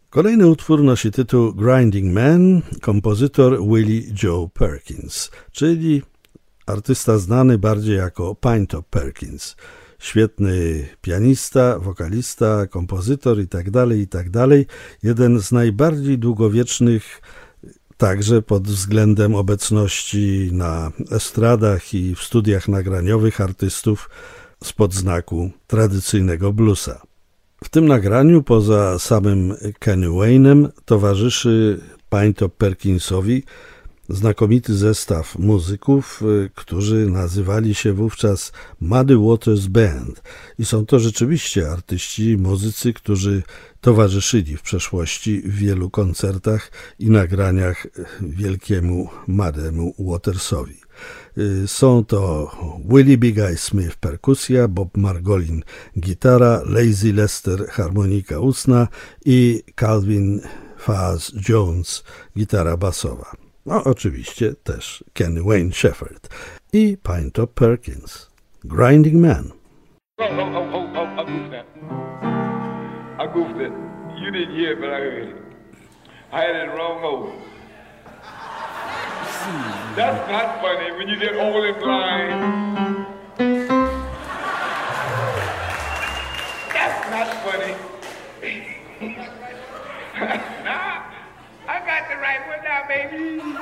Kolejny utwór nosi tytuł Grinding Man, kompozytor Willie Joe Perkins, czyli artysta znany bardziej jako Pinetop Perkins. Świetny pianista, wokalista, kompozytor itd. Jeden z najbardziej długowiecznych także pod względem obecności na estradach i w studiach nagraniowych artystów spod znaku tradycyjnego bluesa. W tym nagraniu poza samym Kenny Wayne'em towarzyszy Pinetop Perkinsowi znakomity zestaw muzyków, którzy nazywali się wówczas Muddy Waters Band i są to rzeczywiście artyści, muzycy, którzy towarzyszyli w przeszłości w wielu koncertach i nagraniach wielkiemu Muddemu Watersowi. Są to Willie Big Eye Smith perkusja, Bob Margolin gitara, Lazy Lester harmonika ustna i Calvin Faz Jones gitara basowa. No oczywiście też Kenny Wayne Shepherd i Pinetop Perkins. Grinding Man. I goofed that. I goofed it. You didn't hear it, but I heard it. I had it wrong over. That's not funny when you get old and blind. That's not funny. Nah, I got the right one now, baby.